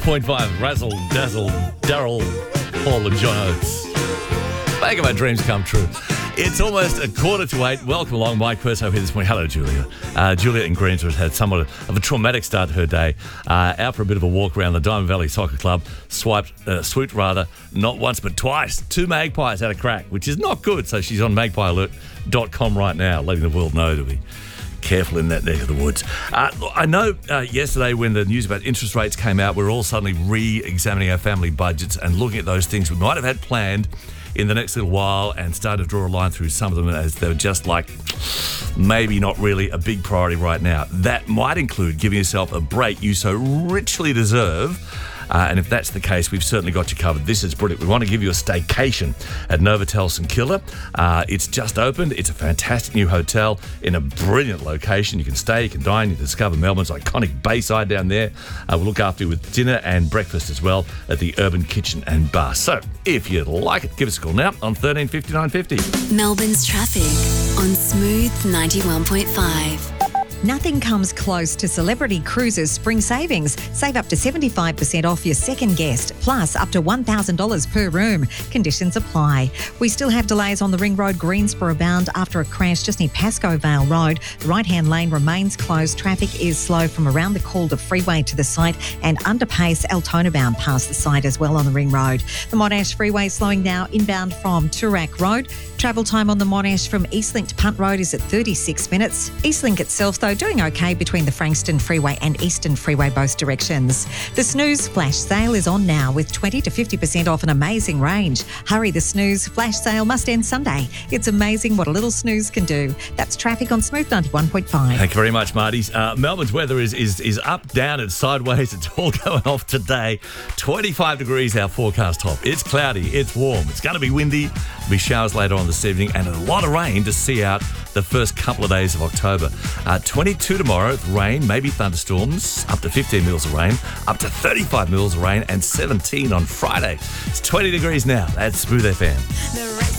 101.5, Razzle, Dazzle, Daryl, Paul and John Oates. Making my dreams come true. It's almost 7:45. Welcome along. Mike Perso here this morning. Hello, Julia. Julia in Greensboro has had somewhat of a traumatic start to her day. Out for a bit of a walk around the Diamond Valley Soccer Club. Swooped not once but twice. 2 magpies had a crack, which is not good. So she's on magpiealert.com right now, letting the world know to be careful in that neck of the woods. I know yesterday when the news about interest rates came out, we were all suddenly re-examining our family budgets and looking at those things we might have had planned in the next little while and started to draw a line through some of them as they were just like maybe not really a big priority right now. That might include giving yourself a break you so richly deserve. And if that's the case, we've certainly got you covered. This is brilliant. We want to give you a staycation at Novotel St Kilda. It's just opened. It's a fantastic new hotel in a brilliant location. You can stay, you can dine, you can discover Melbourne's iconic Bayside down there. We'll look after you with dinner and breakfast as well at the Urban Kitchen and Bar. So if you'd like it, give us a call now on 1350 950. Melbourne's traffic on Smooth 91.5. Nothing comes close to Celebrity Cruises spring savings. Save up to 75% off your second guest, plus up to $1,000 per room. Conditions apply. We still have delays on the Ring Road Greensboro bound after a crash just near Pascoe Vale Road. The right-hand lane remains closed. Traffic is slow from around the Calder Freeway to the site and underpace Altona bound past the site as well on the Ring Road. The Monash Freeway slowing now inbound from Toorak Road. Travel time on the Monash from Eastlink to Punt Road is at 36 minutes. Eastlink itself, though, doing okay between the Frankston Freeway and Eastern Freeway both directions. The Snooze Flash Sale is on now with 20 to 50% off an amazing range. Hurry, the Snooze Flash Sale must end Sunday. It's amazing what a little snooze can do. That's traffic on Smooth 91.5. Thank you very much, Marty. Melbourne's weather is up, down and sideways. It's all going off today. 25 degrees our forecast top. It's cloudy, it's warm, it's going to be windy. There'll be showers later on this evening and a lot of rain to see out the first couple of days of October. 22 tomorrow with rain, maybe thunderstorms, up to 15 mils of rain, up to 35 mils of rain and 17 on Friday. It's 20 degrees now. That's Smooth FM.